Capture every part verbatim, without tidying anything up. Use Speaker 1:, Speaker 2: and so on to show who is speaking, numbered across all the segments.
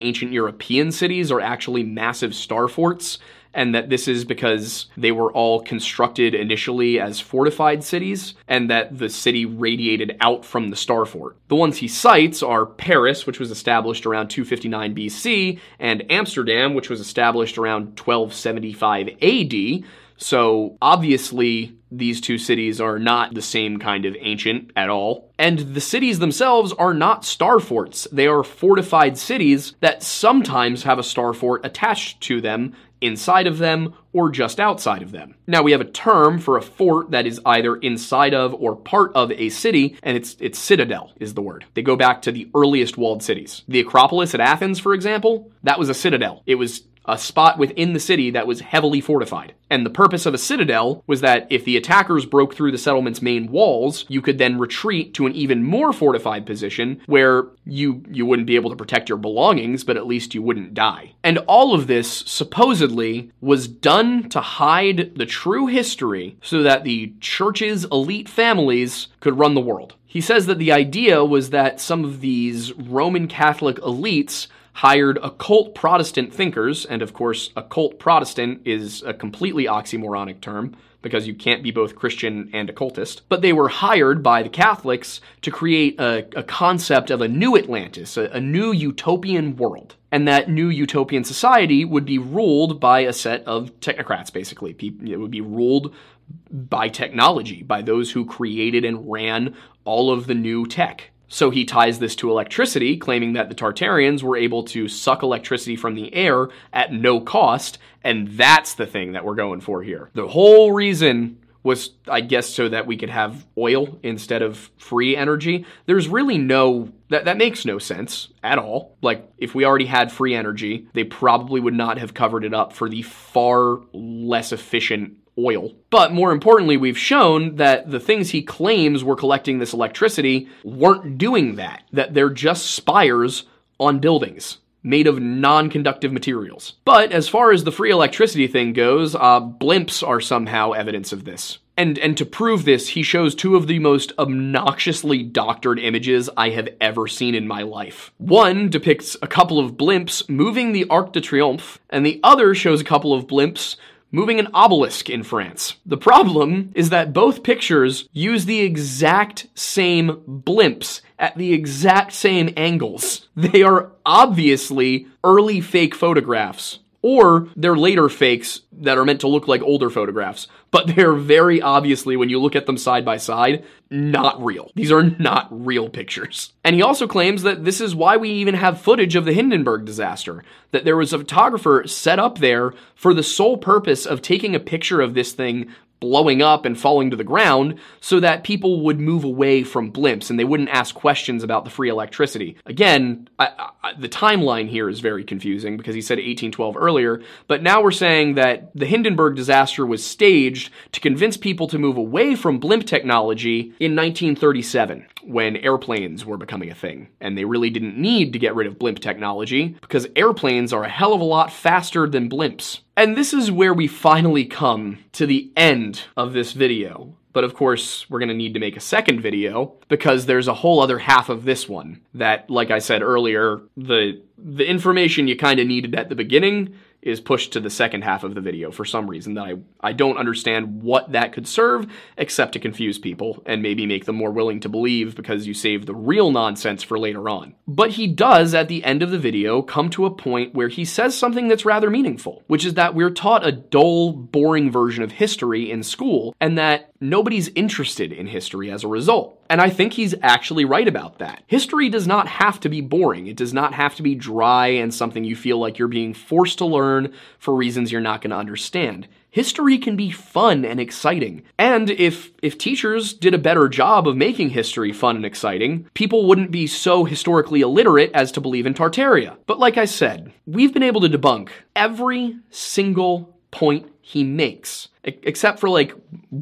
Speaker 1: ancient European cities are actually massive star forts, and that this is because they were all constructed initially as fortified cities, and that the city radiated out from the star fort. The ones he cites are Paris, which was established around two fifty-nine B C, and Amsterdam, which was established around twelve seventy-five A D. So obviously, these two cities are not the same kind of ancient at all. And the cities themselves are not star forts. They are fortified cities that sometimes have a star fort attached to them, inside of them, or just outside of them. Now, we have a term for a fort that is either inside of or part of a city, and it's it's citadel is the word. They go back to the earliest walled cities. The Acropolis at Athens, for example, that was a citadel. It was a spot within the city that was heavily fortified. And the purpose of a citadel was that if the attackers broke through the settlement's main walls, you could then retreat to an even more fortified position where you you wouldn't be able to protect your belongings, but at least you wouldn't die. And all of this, supposedly, was done to hide the true history so that the church's elite families could run the world. He says that the idea was that some of these Roman Catholic elites hired occult Protestant thinkers, and of course, occult Protestant is a completely oxymoronic term, because you can't be both Christian and occultist, but they were hired by the Catholics to create a, a concept of a new Atlantis, a, a new utopian world. And that new utopian society would be ruled by a set of technocrats, basically. It would be ruled by technology, by those who created and ran all of the new tech. So he ties this to electricity, claiming that the Tartarians were able to suck electricity from the air at no cost, and that's the thing that we're going for here. The whole reason was, I guess, so that we could have oil instead of free energy. There's really no... That, that makes no sense at all. Like, if we already had free energy, they probably would not have covered it up for the far less efficient oil. But more importantly, we've shown that the things he claims were collecting this electricity weren't doing that, that they're just spires on buildings made of non-conductive materials. But as far as the free electricity thing goes, uh, blimps are somehow evidence of this. And and to prove this, he shows two of the most obnoxiously doctored images I have ever seen in my life. One depicts a couple of blimps moving the Arc de Triomphe, and the other shows a couple of blimps moving an obelisk in France. The problem is that both pictures use the exact same blimps at the exact same angles. They are obviously early fake photographs, or they're later fakes that are meant to look like older photographs, but they're very obviously, when you look at them side by side, not real. These are not real pictures. And he also claims that this is why we even have footage of the Hindenburg disaster, that there was a photographer set up there for the sole purpose of taking a picture of this thing blowing up and falling to the ground so that people would move away from blimps and they wouldn't ask questions about the free electricity. Again, I, I, the timeline here is very confusing because he said eighteen twelve earlier, but now we're saying that the Hindenburg disaster was staged to convince people to move away from blimp technology in nineteen thirty-seven, when airplanes were becoming a thing. And they really didn't need to get rid of blimp technology because airplanes are a hell of a lot faster than blimps. And this is where we finally come to the end of this video. But of course, we're going to need to make a second video because there's a whole other half of this one that, like I said earlier, the the information you kind of needed at the beginning is pushed to the second half of the video for some reason that I, I don't understand what that could serve except to confuse people and maybe make them more willing to believe because you save the real nonsense for later on. But he does, at the end of the video, come to a point where he says something that's rather meaningful, which is that we're taught a dull, boring version of history in school and that nobody's interested in history as a result. And I think he's actually right about that. History does not have to be boring. It does not have to be dry and something you feel like you're being forced to learn for reasons you're not going to understand. History can be fun and exciting. And if if teachers did a better job of making history fun and exciting, people wouldn't be so historically illiterate as to believe in Tartaria. But like I said, we've been able to debunk every single point he makes, except for like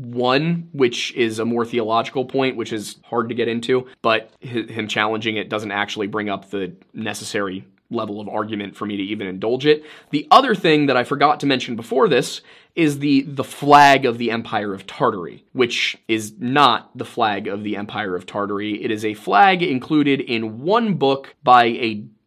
Speaker 1: one, which is a more theological point, which is hard to get into, but him challenging it doesn't actually bring up the necessary level of argument for me to even indulge it. The other thing that I forgot to mention before this is the the flag of the Empire of Tartary, which is not the flag of the Empire of Tartary. It is a flag included in one book by a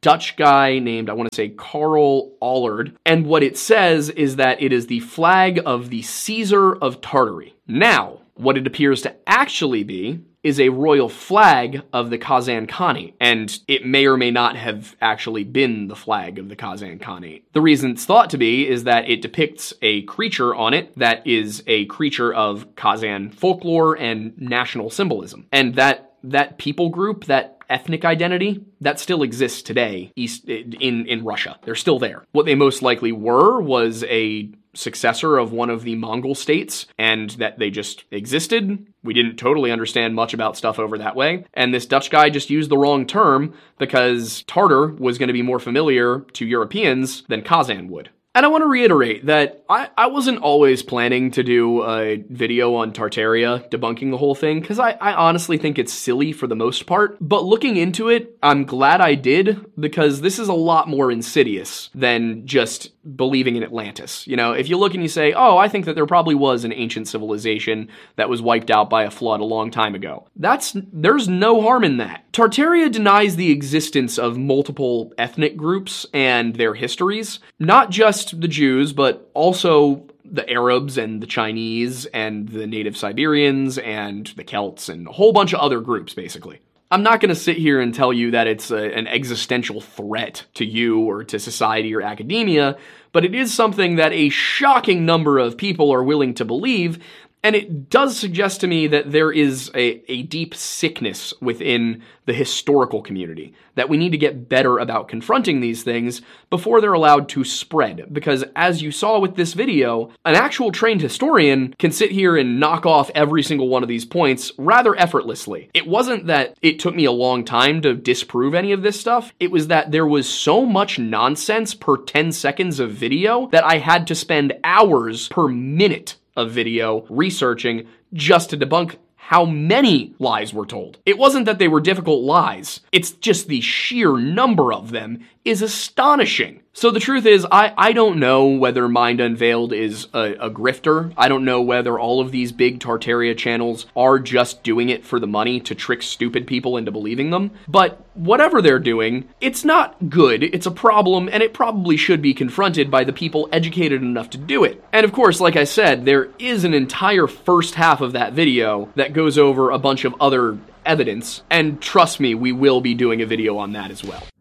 Speaker 1: Dutch guy named, I want to say, Karl Allard. And what it says is that it is the flag of the Caesar of Tartary. Now, what it appears to actually be is a royal flag of the Kazan Khanate, and it may or may not have actually been the flag of the Kazan Khanate. The reason it's thought to be is that it depicts a creature on it that is a creature of Kazan folklore and national symbolism. And that that people group, that ethnic identity, that still exists today east in, in Russia. They're still there. What they most likely were was a successor of one of the Mongol states, and that they just existed. We didn't totally understand much about stuff over that way, and this Dutch guy just used the wrong term because Tartar was going to be more familiar to Europeans than Kazan would. And I want to reiterate that I, I wasn't always planning to do a video on Tartaria debunking the whole thing, because I, I honestly think it's silly for the most part. But looking into it, I'm glad I did, because this is a lot more insidious than just believing in Atlantis. You know, if you look and you say, oh, I think that there probably was an ancient civilization that was wiped out by a flood a long time ago. That's, there's no harm in that. Tartaria denies the existence of multiple ethnic groups and their histories, not just the Jews, but also the Arabs and the Chinese and the native Siberians and the Celts and a whole bunch of other groups, basically. I'm not going to sit here and tell you that it's a, an existential threat to you or to society or academia, but it is something that a shocking number of people are willing to believe. And it does suggest to me that there is a, a deep sickness within the historical community, that we need to get better about confronting these things before they're allowed to spread. Because as you saw with this video, an actual trained historian can sit here and knock off every single one of these points rather effortlessly. It wasn't that it took me a long time to disprove any of this stuff. It was that there was so much nonsense per ten seconds of video that I had to spend hours per minute of video researching just to debunk how many lies were told. It wasn't that they were difficult lies. It's just the sheer number of them is astonishing. So the truth is, I, I don't know whether Mind Unveiled is a, a grifter. I don't know whether all of these big Tartaria channels are just doing it for the money to trick stupid people into believing them. But whatever they're doing, it's not good, it's a problem, and it probably should be confronted by the people educated enough to do it. And of course, like I said, there is an entire first half of that video that goes over a bunch of other evidence, and trust me, we will be doing a video on that as well.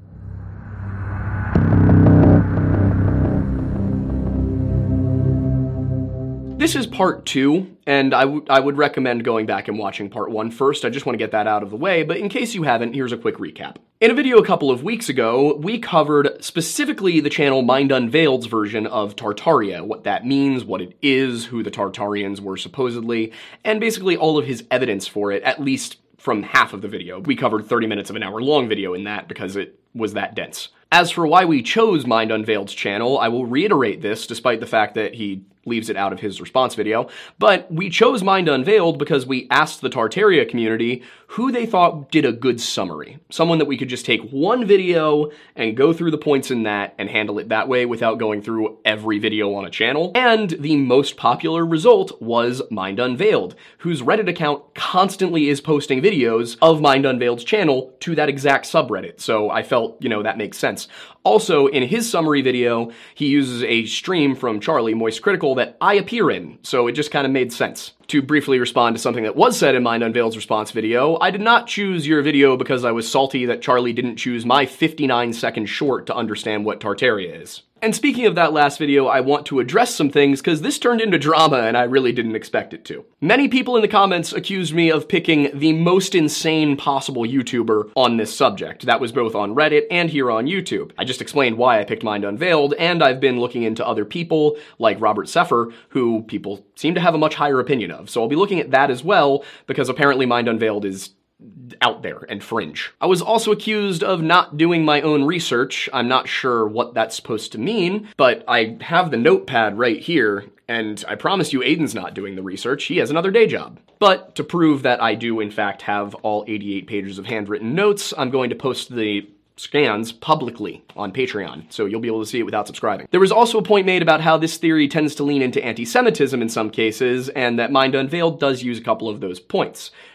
Speaker 1: This is part two, and I, I would recommend going back and watching part one first. I just want to get that out of the way, but in case you haven't, here's a quick recap. In a video a couple of weeks ago, we covered specifically the channel Mind Unveiled's version of Tartaria, what that means, what it is, who the Tartarians were supposedly, and basically all of his evidence for it, at least from half of the video. We covered thirty minutes of an hour long video in that because it was that dense. As for why we chose Mind Unveiled's channel, I will reiterate this despite the fact that he leaves it out of his response video, but we chose Mind Unveiled because we asked the Tartaria community who they thought did a good summary. Someone that we could just take one video and go through the points in that and handle it that way without going through every video on a channel. And the most popular result was Mind Unveiled, whose Reddit account constantly is posting videos of Mind Unveiled's channel to that exact subreddit. So I felt, you know, that makes sense. Also, in his summary video, he uses a stream from Charlie, Moist Critical, that I appear in, so it just kind of made sense. To briefly respond to something that was said in Mind Unveiled's response video, I did not choose your video because I was salty that Charlie didn't choose my fifty-nine second short to understand what Tartaria is. And speaking of that last video, I want to address some things because this turned into drama and I really didn't expect it to. Many people in the comments accused me of picking the most insane possible YouTuber on this subject. That was both on Reddit and here on YouTube. I just explained why I picked Mind Unveiled, and I've been looking into other people like Robert Seffer, who people seem to have a much higher opinion of. So I'll be looking at that as well because apparently Mind Unveiled is out there and fringe. I was also accused of not doing my own research. I'm not sure what that's supposed to mean, but I have the notepad right here, and I promise you Aiden's not doing the research. He has another day job. But to prove that I do in fact have all eighty-eight pages of handwritten notes, I'm going to post the scans publicly on Patreon, so you'll be able to see it without subscribing. There was also a point made about how this theory tends to lean into anti-Semitism in some cases, and that Mind Unveiled does use a couple of those points.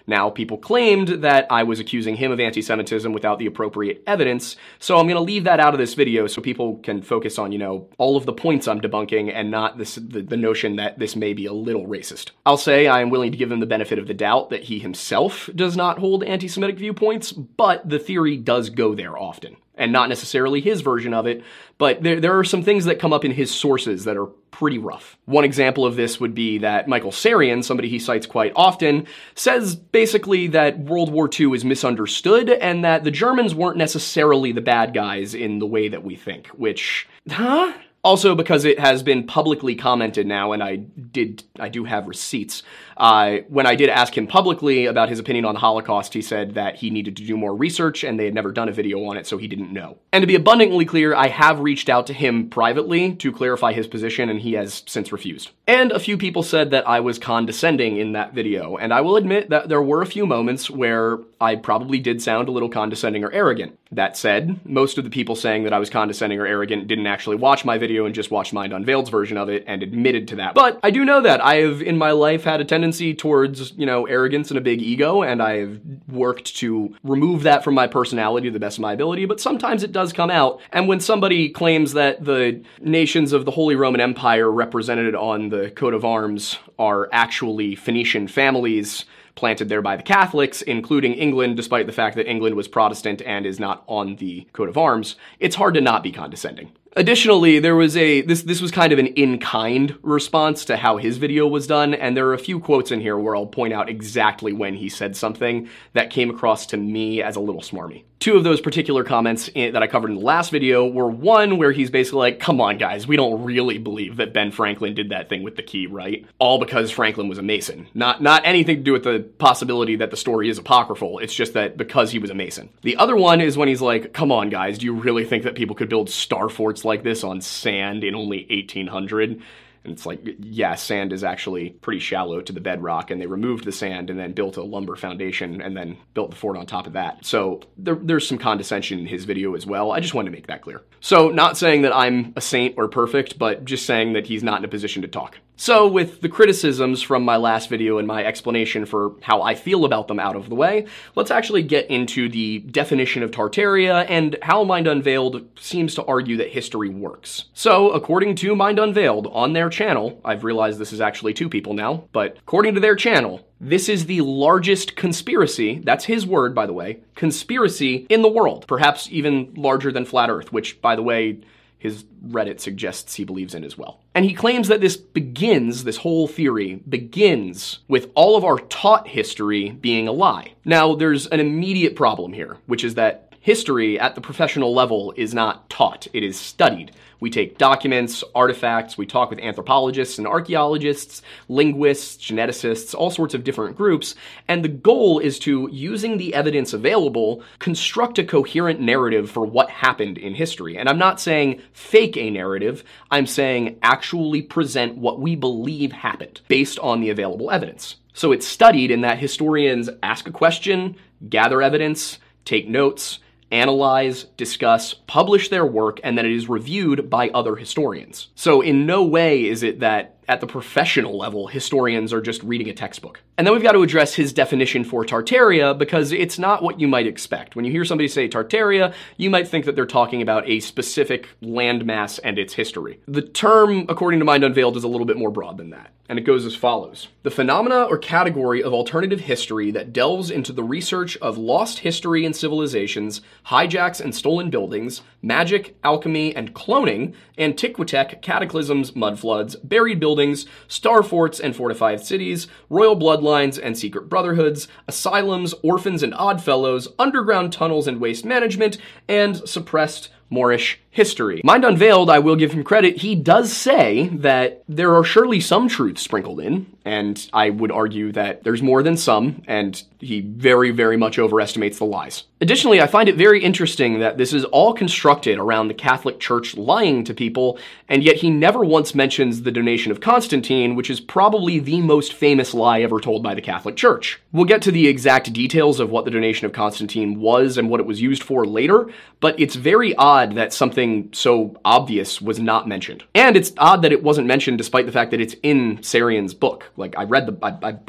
Speaker 1: Now, people claimed that I was accusing him of anti-Semitism without the appropriate evidence, so I'm gonna leave that out of this video so people can focus on, you know, all of the points I'm debunking and not this, the, the notion that this may be a little racist. I'll say I am willing to give him the benefit of the doubt that he himself does not hold anti-Semitic viewpoints, but the theory does go there often. And not necessarily his version of it, but there, there are some things that come up in his sources that are pretty rough. One example of this would be that Michael Sarian, somebody he cites quite often, says basically that World War Two is misunderstood and that the Germans weren't necessarily the bad guys in the way that we think, which, huh? Also, because it has been publicly commented now, and I did, I do have receipts, uh, when I did ask him publicly about his opinion on the Holocaust, he said that he needed to do more research and they had never done a video on it, so he didn't know. And to be abundantly clear, I have reached out to him privately to clarify his position, and he has since refused. And a few people said that I was condescending in that video, and I will admit that there were a few moments where I probably did sound a little condescending or arrogant. That said, most of the people saying that I was condescending or arrogant didn't actually watch my video and just watched Mind Unveiled's version of it and admitted to that. But I do know that I have in my life had a tendency towards, you know, arrogance and a big ego, and I have worked to remove that from my personality to the best of my ability, but sometimes it does come out. And when somebody claims that the nations of the Holy Roman Empire represented on the coat of arms are actually Phoenician families planted there by the Catholics, including England, despite the fact that England was Protestant and is not on the coat of arms, it's hard to not be condescending. Additionally, there was a, this this was kind of an in-kind response to how his video was done, and there are a few quotes in here where I'll point out exactly when he said something that came across to me as a little smarmy. Two of those particular comments in, that I covered in the last video were one where he's basically like, come on guys, we don't really believe that Ben Franklin did that thing with the key, right? All because Franklin was a Mason. Not, not anything to do with the possibility that the story is apocryphal, it's just that because he was a Mason. The other one is when he's like, come on guys, do you really think that people could build star forts like this on sand in only eighteen hundred? And it's like, yeah, sand is actually pretty shallow to the bedrock, and they removed the sand and then built a lumber foundation and then built the fort on top of that. So there, there's some condescension in his video as well. I just wanted to make that clear. So not saying that I'm a saint or perfect, but just saying that he's not in a position to talk. So with the criticisms from my last video and my explanation for how I feel about them out of the way, let's actually get into the definition of Tartaria and how Mind Unveiled seems to argue that history works. So according to Mind Unveiled on their channel, I've realized this is actually two people now, but according to their channel, this is the largest conspiracy, that's his word by the way, conspiracy in the world, perhaps even larger than Flat Earth, which by the way, his Reddit suggests he believes in as well. And he claims that this begins, this whole theory, begins with all of our taught history being a lie. Now, there's an immediate problem here, which is that history at the professional level is not taught, it is studied. We take documents, artifacts, we talk with anthropologists and archaeologists, linguists, geneticists, all sorts of different groups, and the goal is to, using the evidence available, construct a coherent narrative for what happened in history. And I'm not saying fake a narrative, I'm saying actually present what we believe happened, based on the available evidence. So it's studied in that historians ask a question, gather evidence, take notes, analyze, discuss, publish their work, and then it is reviewed by other historians. So in no way is it that at the professional level, historians are just reading a textbook. And then we've got to address his definition for Tartaria, because it's not what you might expect. When you hear somebody say Tartaria, you might think that they're talking about a specific landmass and its history. The term, according to Mind Unveiled, is a little bit more broad than that. And it goes as follows. The phenomena or category of alternative history that delves into the research of lost history and civilizations, hijacks and stolen buildings, magic, alchemy, and cloning, antiquitech, cataclysms, mudfloods, buried buildings, star forts and fortified cities, royal bloodlines and secret brotherhoods, asylums, orphans and oddfellows, underground tunnels and waste management, and suppressed Moorish history. Mind Unveiled, I will give him credit, he does say that there are surely some truths sprinkled in, and I would argue that there's more than some, and he very, very much overestimates the lies. Additionally, I find it very interesting that this is all constructed around the Catholic Church lying to people, and yet he never once mentions the donation of Constantine, which is probably the most famous lie ever told by the Catholic Church. We'll get to the exact details of what the donation of Constantine was and what it was used for later, but it's very odd that something so obvious was not mentioned. And it's odd that it wasn't mentioned despite the fact that it's in Sarian's book. Like, I read the, I, I bought it.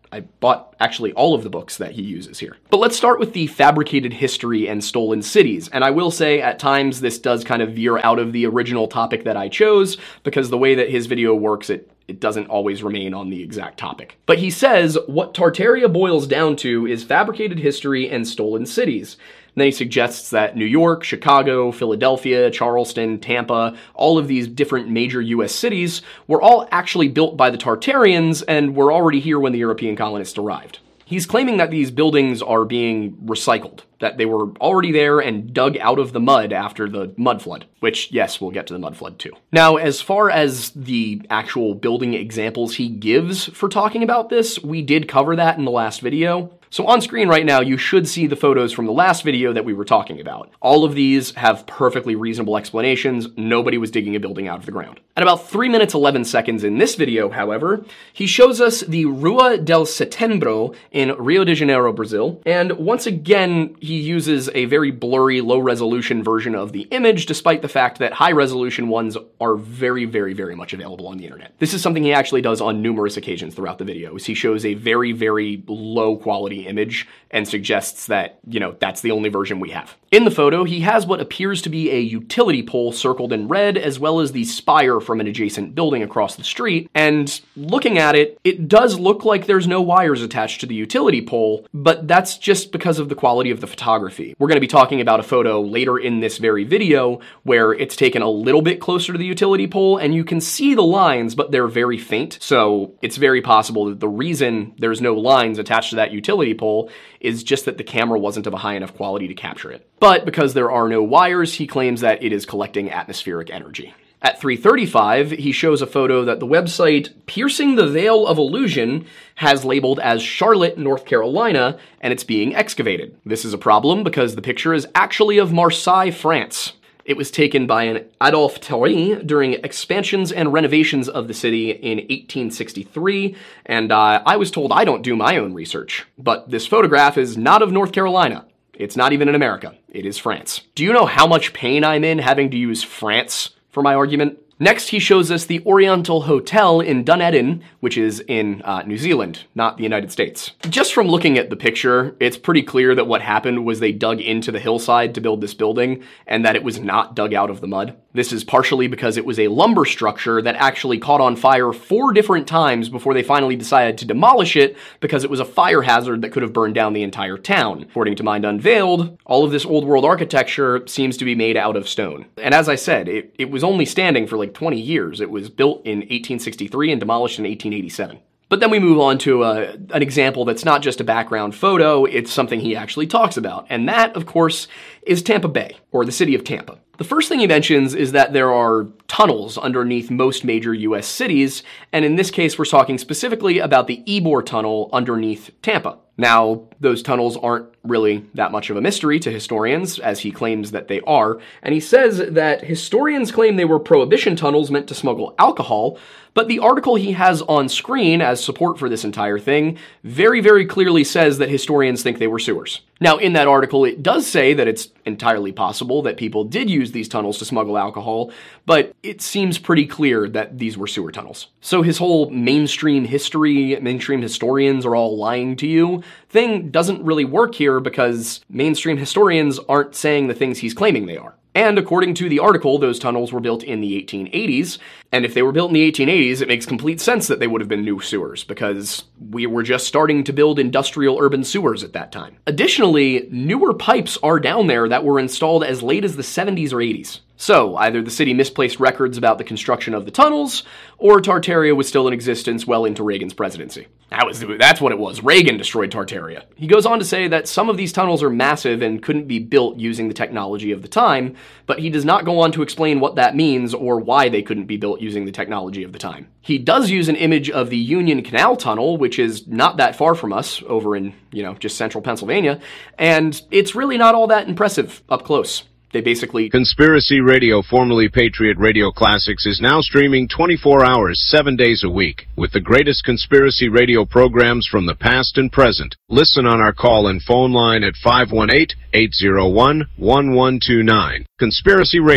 Speaker 1: I bought actually all of the books that he uses here. But let's start with the fabricated history and stolen cities. And I will say at times this does kind of veer out of the original topic that I chose, because the way that his video works, it It doesn't always remain on the exact topic. But he says, what Tartaria boils down to is fabricated history and stolen cities. And then he suggests that New York, Chicago, Philadelphia, Charleston, Tampa, all of these different major U S cities were all actually built by the Tartarians and were already here when the European colonists arrived. He's claiming that these buildings are being recycled, that they were already there and dug out of the mud after the mud flood, which, yes, we'll get to the mud flood too. Now, as far as the actual building examples he gives for talking about this, we did cover that in the last video. So on screen right now, you should see the photos from the last video that we were talking about. All of these have perfectly reasonable explanations. Nobody was digging a building out of the ground. At about three minutes eleven seconds in this video, however, he shows us the Rua del Setembro in Rio de Janeiro, Brazil. And once again, he uses a very blurry, low-resolution version of the image, despite the fact that high-resolution ones are very, very, very much available on the internet. This is something he actually does on numerous occasions throughout the videos. He shows a very, very low-quality image and suggests that, you know, that's the only version we have. In the photo, he has what appears to be a utility pole circled in red, as well as the spire from an adjacent building across the street, and looking at it, it does look like there's no wires attached to the utility pole, but that's just because of the quality of the photography. We're going to be talking about a photo later in this very video where it's taken a little bit closer to the utility pole, and you can see the lines, but they're very faint, so it's very possible that the reason there's no lines attached to that utility pole is just that the camera wasn't of a high enough quality to capture it. But because there are no wires, he claims that it is collecting atmospheric energy. At three thirty-five, he shows a photo that the website Piercing the Veil of Illusion has labeled as Charlotte, North Carolina, and it's being excavated. This is a problem because the picture is actually of Marseille, France. It was taken by an Adolphe Thierry during expansions and renovations of the city in eighteen sixty-three, and uh, I was told I don't do my own research. But this photograph is not of North Carolina. It's not even in America. It is France. Do you know how much pain I'm in having to use France for my argument? Next, he shows us the Oriental Hotel in Dunedin, which is in uh, New Zealand, not the United States. Just from looking at the picture, it's pretty clear that what happened was they dug into the hillside to build this building, and that it was not dug out of the mud. This is partially because it was a lumber structure that actually caught on fire four different times before they finally decided to demolish it because it was a fire hazard that could have burned down the entire town. According to Mind Unveiled, all of this old world architecture seems to be made out of stone. And as I said, it, it was only standing for like twenty years. It was built in eighteen sixty-three and demolished in eighteen eighty-seven. But then we move on to a, an example that's not just a background photo, it's something he actually talks about. And that, of course, is Tampa Bay, or the city of Tampa. The first thing he mentions is that there are tunnels underneath most major U S cities, and in this case we're talking specifically about the Ybor Tunnel underneath Tampa. Now, those tunnels aren't really that much of a mystery to historians, as he claims that they are, and he says that historians claim they were prohibition tunnels meant to smuggle alcohol, but the article he has on screen as support for this entire thing very, very clearly says that historians think they were sewers. Now, in that article, it does say that it's entirely possible that people did use these tunnels to smuggle alcohol, but it seems pretty clear that these were sewer tunnels. So his whole mainstream history, mainstream historians are all lying to you thing doesn't really work here because mainstream historians aren't saying the things he's claiming they are. And according to the article, those tunnels were built in the eighteen eighties, and if they were built in the eighteen eighties, it makes complete sense that they would have been new sewers, because we were just starting to build industrial urban sewers at that time. Additionally, newer pipes are down there that were installed as late as the seventies or eighties. So, either the city misplaced records about the construction of the tunnels, or Tartaria was still in existence well into Reagan's presidency. That was, that's what it was. Reagan destroyed Tartaria. He goes on to say that some of these tunnels are massive and couldn't be built using the technology of the time, but he does not go on to explain what that means or why they couldn't be built using the technology of the time. He does use an image of the Union Canal Tunnel, which is not that far from us, over in, you know, just central Pennsylvania, and it's really not all that impressive up close. They basically...
Speaker 2: Conspiracy Radio, formerly Patriot Radio Classics, is now streaming twenty-four hours, seven days a week, with the greatest conspiracy radio programs from the past and present. Listen on our call and phone line at five one eight, eight zero one, one one two nine. Conspiracy Radio,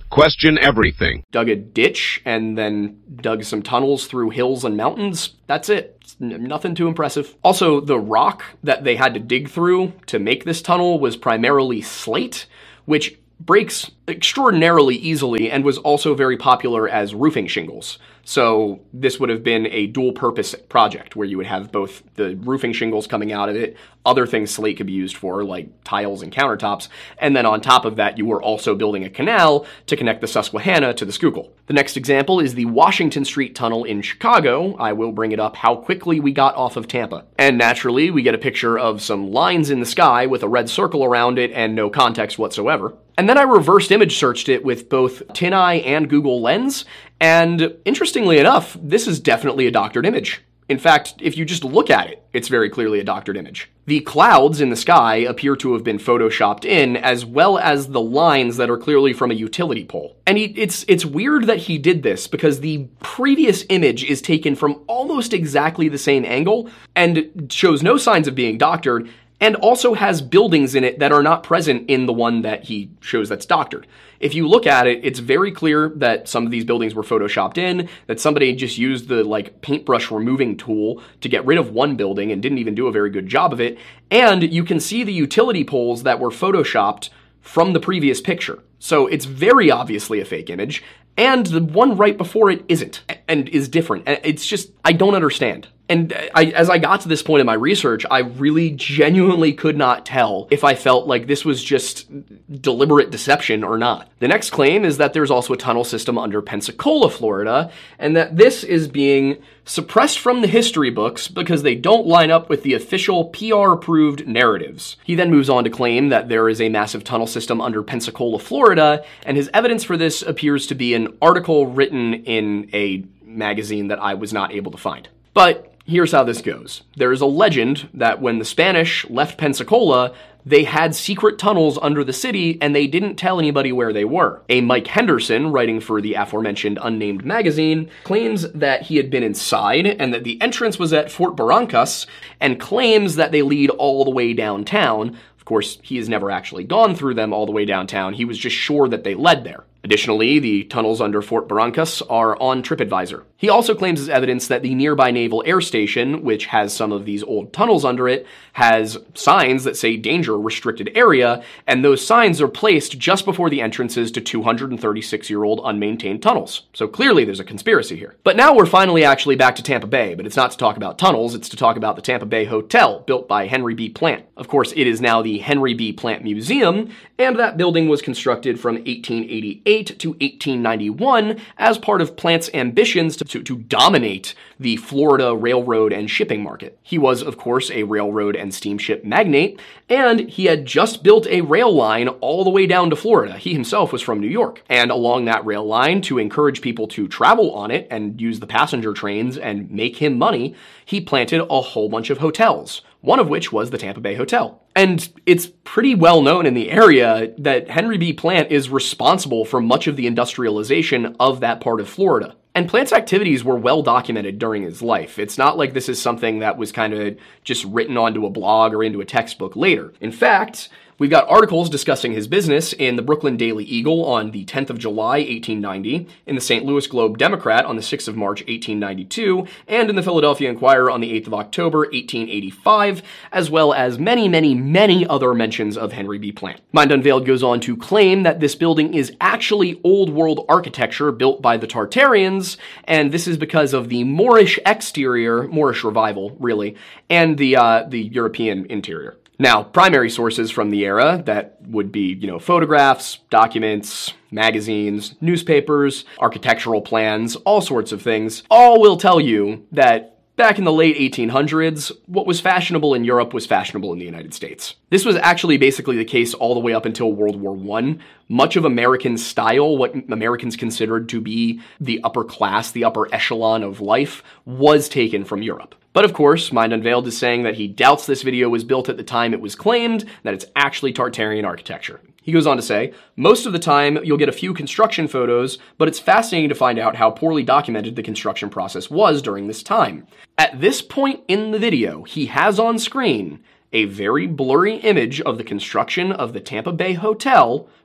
Speaker 2: Question everything.
Speaker 1: Dug a ditch and then dug some tunnels through hills and mountains. That's it. It's n- nothing too impressive. Also, the rock that they had to dig through to make this tunnel was primarily slate, which breaks extraordinarily easily and was also very popular as roofing shingles. So this would have been a dual-purpose project where you would have both the roofing shingles coming out of it, other things slate could be used for, like tiles and countertops, and then on top of that, you were also building a canal to connect the Susquehanna to the Schuylkill. The next example is the Washington Street Tunnel in Chicago. I will bring it up how quickly we got off of Tampa. And naturally, we get a picture of some lines in the sky with a red circle around it and no context whatsoever. And then I reversed image searched it with both TinEye and Google Lens, and interestingly enough, this is definitely a doctored image. In fact, if you just look at it, it's very clearly a doctored image. The clouds in the sky appear to have been photoshopped in, as well as the lines that are clearly from a utility pole. And he, it's it's weird that he did this, because the previous image is taken from almost exactly the same angle, and shows no signs of being doctored, and also has buildings in it that are not present in the one that he shows that's doctored. If you look at it, it's very clear that some of these buildings were photoshopped in, that somebody just used the like paintbrush removing tool to get rid of one building and didn't even do a very good job of it, and you can see the utility poles that were photoshopped from the previous picture. So it's very obviously a fake image, and the one right before it isn't, and is different. It's just, I don't understand. And I, as I got to this point in my research, I really genuinely could not tell if I felt like this was just deliberate deception or not. The next claim is that there's also a tunnel system under Pensacola, Florida, and that this is being suppressed from the history books because they don't line up with the official P R-approved narratives. He then moves on to claim that there is a massive tunnel system under Pensacola, Florida, and his evidence for this appears to be an article written in a magazine that I was not able to find. But here's how this goes. There is a legend that when the Spanish left Pensacola, they had secret tunnels under the city and they didn't tell anybody where they were. A Mike Henderson, writing for the aforementioned unnamed magazine, claims that he had been inside and that the entrance was at Fort Barrancas, and claims that they lead all the way downtown. Of course, he has never actually gone through them all the way downtown. He was just sure that they led there. Additionally, the tunnels under Fort Barrancas are on TripAdvisor. He also claims as evidence that the nearby Naval Air Station, which has some of these old tunnels under it, has signs that say danger, restricted area, and those signs are placed just before the entrances to two hundred thirty-six-year-old unmaintained tunnels. So clearly there's a conspiracy here. But now we're finally actually back to Tampa Bay, but it's not to talk about tunnels, it's to talk about the Tampa Bay Hotel, built by Henry B. Plant. Of course, it is now the Henry B. Plant Museum, and that building was constructed from eighteen eighty-eight to eighteen ninety-one as part of Plant's ambitions to, to, to dominate the Florida railroad and shipping market. He was, of course, a railroad and steamship magnate, and he had just built a rail line all the way down to Florida. He himself was from New York. And along that rail line, to encourage people to travel on it and use the passenger trains and make him money, he planted a whole bunch of hotels, one of which was the Tampa Bay Hotel. And it's pretty well known in the area that Henry B. Plant is responsible for much of the industrialization of that part of Florida. And Plant's activities were well documented during his life. It's not like this is something that was kind of just written onto a blog or into a textbook later. In fact, we've got articles discussing his business in the Brooklyn Daily Eagle on the tenth of July, eighteen ninety, in the Saint Louis Globe Democrat on the sixth of March, eighteen ninety-two, and in the Philadelphia Inquirer on the eighth of October, eighteen eighty-five, as well as many, many, many other mentions of Henry B. Plant. Mind Unveiled goes on to claim that this building is actually Old World architecture built by the Tartarians, and this is because of the Moorish exterior, Moorish revival, really, and the, uh, the European interior. Now, primary sources from the era that would be, you know, photographs, documents, magazines, newspapers, architectural plans, all sorts of things, all will tell you that back in the late eighteen hundreds, what was fashionable in Europe was fashionable in the United States. This was actually basically the case all the way up until World War One. Much of American style, what Americans considered to be the upper class, the upper echelon of life, was taken from Europe. But of course, Mind Unveiled is saying that he doubts this video was built at the time it was claimed, that it's actually Tartarian architecture. He goes on to say, most of the time you'll get a few construction photos, but it's fascinating to find out how poorly documented the construction process was during this time. At this point in the video, he has on screen a very blurry image of the construction of the Tampa Bay Hotel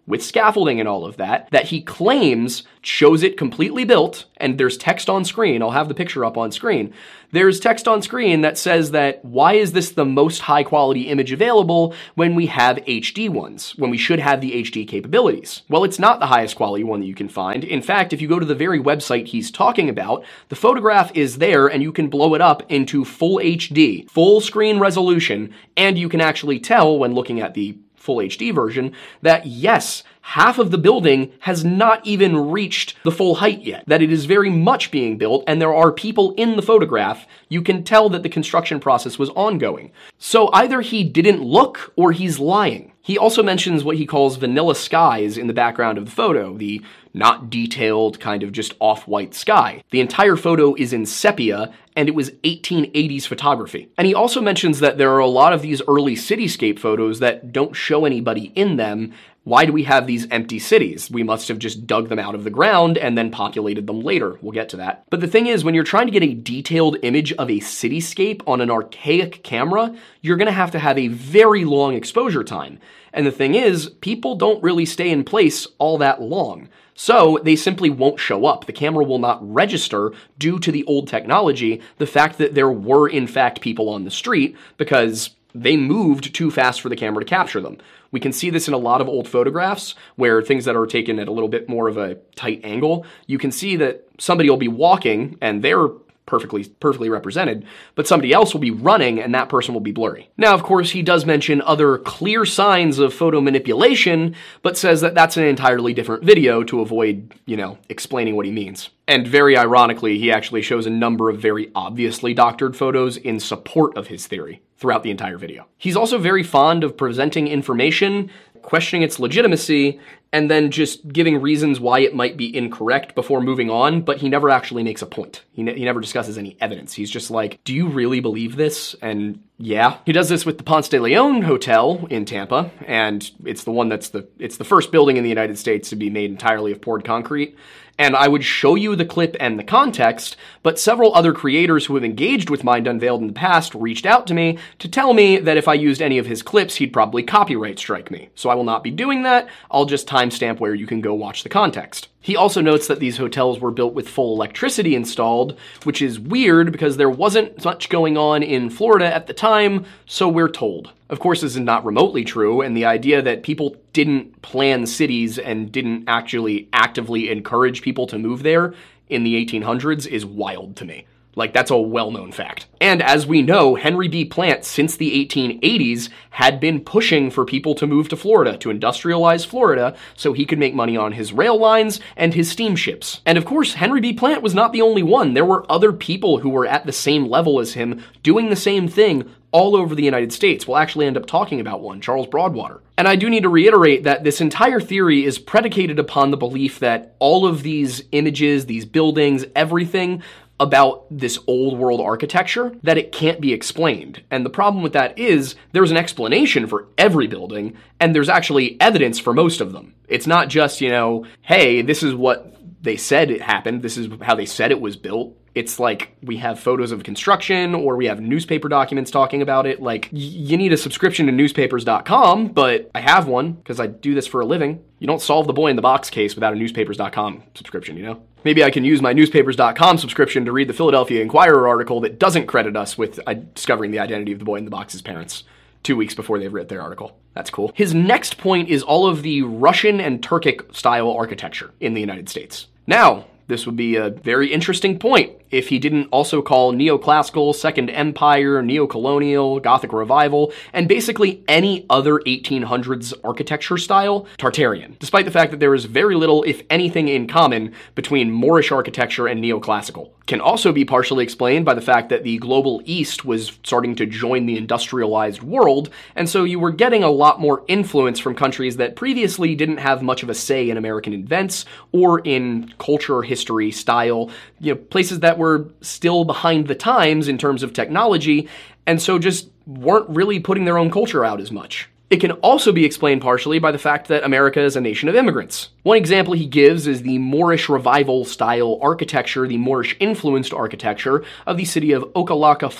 Speaker 1: with scaffolding and all of that, that he claims shows it completely built, and there's text on screen. I'll have the picture up on screen. There's text on screen that says that, why is this the most high quality image available when we have H D ones, when we should have the H D capabilities? Well, it's not the highest quality one that you can find. In fact, if you go to the very website he's talking about, the photograph is there and you can blow it up into full H D, full screen resolution, and you can actually tell when looking at the full H D version that yes, half of the building has not even reached the full height yet, that it is very much being built, and there are people in the photograph. You can tell that the construction process was ongoing. So either he didn't look or he's lying. He also mentions what he calls vanilla skies in the background of the photo, the not detailed, kind of just off-white sky. The entire photo is in sepia, and it was eighteen eighties photography. And he also mentions that there are a lot of these early cityscape photos that don't show anybody in them. Why do we have these empty cities? We must have just dug them out of the ground and then populated them later. We'll get to that. But the thing is, when you're trying to get a detailed image of a cityscape on an archaic camera, you're gonna have to have a very long exposure time. And the thing is, people don't really stay in place all that long. So they simply won't show up. The camera will not register due to the old technology, the fact that there were in fact people on the street, because they moved too fast for the camera to capture them. We can see this in a lot of old photographs where things that are taken at a little bit more of a tight angle, you can see that somebody will be walking and they're perfectly perfectly represented, but somebody else will be running and that person will be blurry. Now, of course, he does mention other clear signs of photo manipulation, but says that that's an entirely different video to avoid, you know, explaining what he means. And very ironically, he actually shows a number of very obviously doctored photos in support of his theory throughout the entire video. He's also very fond of presenting information, questioning its legitimacy, and then just giving reasons why it might be incorrect before moving on, but he never actually makes a point. He, ne- he never discusses any evidence. He's just like, do you really believe this? And yeah. He does this with the Ponce de Leon Hotel in Tampa, and it's the one that's the, it's the first building in the United States to be made entirely of poured concrete. And I would show you the clip and the context, but several other creators who have engaged with Mind Unveiled in the past reached out to me to tell me that if I used any of his clips, he'd probably copyright strike me. So I will not be doing that. I'll just timestamp where you can go watch the context. He also notes that these hotels were built with full electricity installed, which is weird because there wasn't much going on in Florida at the time, so we're told. Of course, this is not remotely true, and the idea that people didn't plan cities and didn't actually actively encourage people to move there in the eighteen hundreds is wild to me. Like, that's a well-known fact. And as we know, Henry B. Plant, since the eighteen eighties, had been pushing for people to move to Florida, to industrialize Florida, so he could make money on his rail lines and his steamships. And of course, Henry B. Plant was not the only one. There were other people who were at the same level as him, doing the same thing all over the United States. We'll actually end up talking about one, Charles Broadwater. And I do need to reiterate that this entire theory is predicated upon the belief that all of these images, these buildings, everything about this old world architecture, that it can't be explained. And the problem with that is there's an explanation for every building, and there's actually evidence for most of them. It's not just, you know, hey, this is what they said it happened, this is how they said it was built. It's like we have photos of construction or we have newspaper documents talking about it. Like, y- you need a subscription to newspapers dot com, but I have one because I do this for a living. You don't solve the boy in the box case without a newspapers dot com subscription, you know? Maybe I can use my newspapers dot com subscription to read the Philadelphia Inquirer article that doesn't credit us with uh, discovering the identity of the boy in the box's parents two weeks before they've written their article. That's cool. His next point is all of the Russian and Turkic style architecture in the United States. Now, this would be a very interesting point if he didn't also call neoclassical, Second Empire, neocolonial, Gothic Revival, and basically any other eighteen hundreds architecture style Tartarian, despite the fact that there is very little, if anything, in common between Moorish architecture and neoclassical. Can also be partially explained by the fact that the global East was starting to join the industrialized world, and so you were getting a lot more influence from countries that previously didn't have much of a say in American events or in culture, history, style, you know, places that were still behind the times in terms of technology, and so just weren't really putting their own culture out as much. It can also be explained partially by the fact that America is a nation of immigrants. One example he gives is the Moorish Revival style architecture, the Moorish influenced architecture of the city of Okalaka, Florida.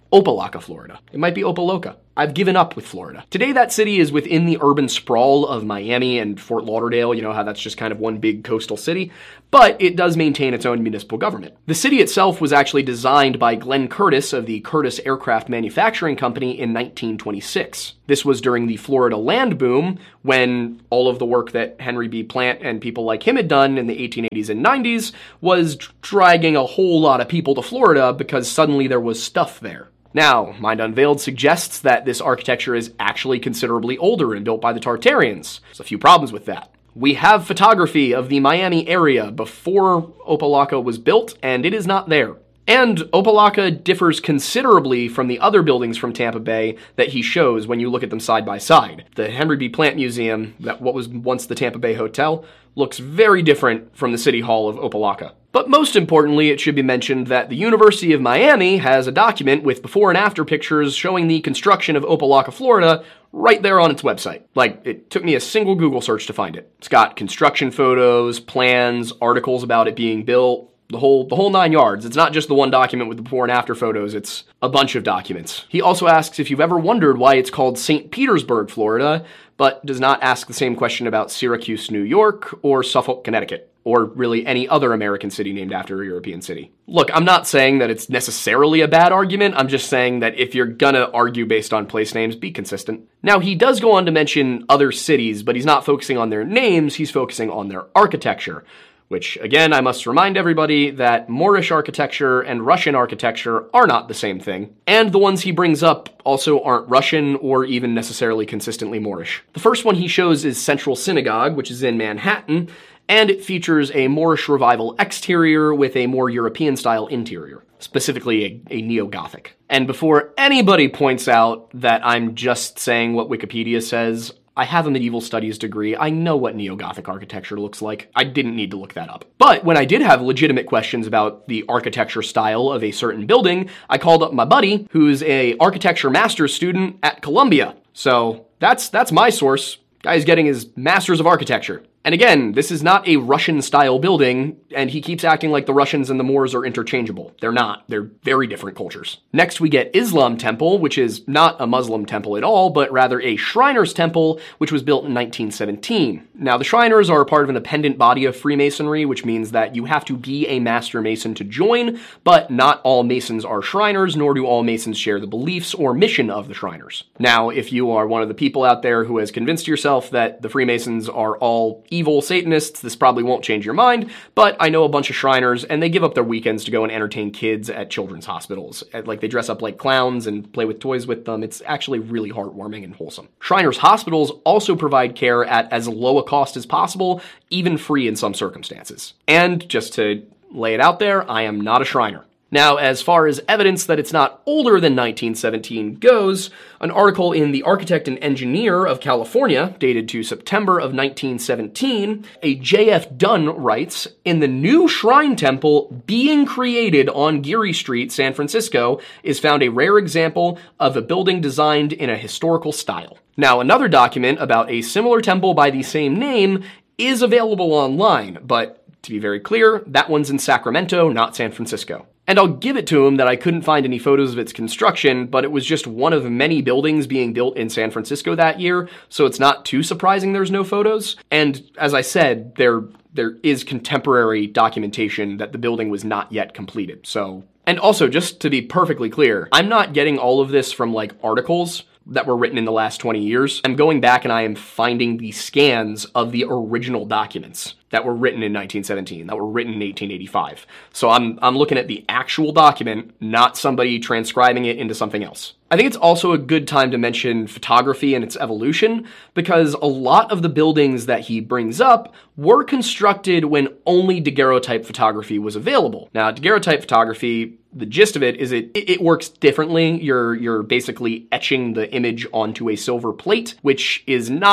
Speaker 1: Opa-locka, Florida. It might be Opa-locka. I've given up with Florida. Today, that city is within the urban sprawl of Miami and Fort Lauderdale. You know how that's just kind of one big coastal city, but it does maintain its own municipal government. The city itself was actually designed by Glenn Curtiss of the Curtiss Aircraft Manufacturing Company in nineteen twenty-six. This was during the Florida land boom, when all of the work that Henry B. Plant and people like him had done in the eighteen eighties and nineties was dragging a whole lot of people to Florida because suddenly there was stuff there. Now, Mind Unveiled suggests that this architecture is actually considerably older and built by the Tartarians. There's a few problems with that. We have photography of the Miami area before Opa-locka was built, and it is not there. And Opa-locka differs considerably from the other buildings from Tampa Bay that he shows when you look at them side by side. The Henry B. Plant Museum, that what was once the Tampa Bay Hotel, looks very different from the City Hall of Opa-locka. But most importantly, it should be mentioned that the University of Miami has a document with before and after pictures showing the construction of Opa-locka, Florida, right there on its website. Like, it took me a single Google search to find it. It's got construction photos, plans, articles about it being built, the whole the whole nine yards. It's not just the one document with the before and after photos, it's a bunch of documents. He also asks if you've ever wondered why it's called Saint Petersburg, Florida, but does not ask the same question about Syracuse, New York, or Suffolk, Connecticut, or really any other American city named after a European city. Look, I'm not saying that it's necessarily a bad argument, I'm just saying that if you're gonna argue based on place names, be consistent. Now, he does go on to mention other cities, but he's not focusing on their names, he's focusing on their architecture. Which, again, I must remind everybody that Moorish architecture and Russian architecture are not the same thing, and the ones he brings up also aren't Russian or even necessarily consistently Moorish. The first one he shows is Central Synagogue, which is in Manhattan, and it features a Moorish Revival exterior with a more European-style interior, specifically a, a neo-Gothic. And before anybody points out that I'm just saying what Wikipedia says, I have a medieval studies degree. I know what neo-Gothic architecture looks like. I didn't need to look that up. But when I did have legitimate questions about the architecture style of a certain building, I called up my buddy, who's a architecture master's student at Columbia. So that's that's my source. Guy's getting his master's of architecture. And again, this is not a Russian-style building, and he keeps acting like the Russians and the Moors are interchangeable. They're not. They're very different cultures. Next, we get Islam Temple, which is not a Muslim temple at all, but rather a Shriners Temple, which was built in nineteen seventeen. Now, the Shriners are a part of an appendant body of Freemasonry, which means that you have to be a Master Mason to join, but not all Masons are Shriners, nor do all Masons share the beliefs or mission of the Shriners. Now, if you are one of the people out there who has convinced yourself that the Freemasons are all evil Satanists, this probably won't change your mind, but I know a bunch of Shriners, and they give up their weekends to go and entertain kids at children's hospitals. Like, they dress up like clowns and play with toys with them. It's actually really heartwarming and wholesome. Shriners hospitals also provide care at as low a cost as possible, even free in some circumstances. And just to lay it out there, I am not a Shriner. Now, as far as evidence that it's not older than nineteen seventeen goes, an article in The Architect and Engineer of California, dated to September of nineteen seventeen, a J F Dunn writes, "In the new shrine temple being created on Geary Street, San Francisco, is found a rare example of a building designed in a historical style." Now, another document about a similar temple by the same name is available online, but to be very clear, that one's in Sacramento, not San Francisco. And I'll give it to him that I couldn't find any photos of its construction, but it was just one of many buildings being built in San Francisco that year, so it's not too surprising there's no photos. And as I said, there there is contemporary documentation that the building was not yet completed, so... And also, just to be perfectly clear, I'm not getting all of this from, like, articles that were written in the last twenty years. I'm going back and I am finding the scans of the original documents that were written in nineteen seventeen, that were written in eighteen eighty-five. So I'm I'm looking at the actual document, not somebody transcribing it into something else. I think it's also a good time to mention photography and its evolution, because a lot of the buildings that he brings up were constructed when only daguerreotype photography was available. Now, daguerreotype photography, the gist of it is it it works differently. You're you're basically etching the image onto a silver plate, which is not